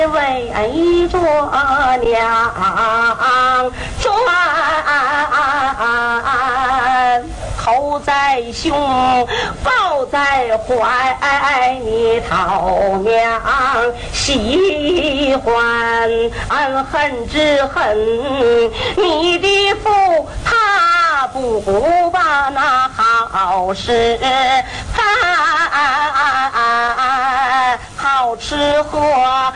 围着娘转，头在胸，抱在怀，你讨娘喜欢，恨之恨你的父，他不把那好事办，好吃喝